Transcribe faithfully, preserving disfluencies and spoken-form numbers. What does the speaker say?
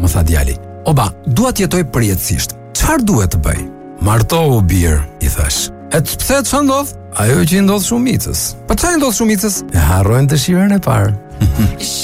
më tha djali. Oba, dua të jetoj përjetësisht. Çfarë duhet të bëj? Martohu bir, i thash. E të pse çfarë ndodh? Ajo që i ndodh shumicës. Po çfarë ndodh shumicës? E harrojnë dëshirën e parë.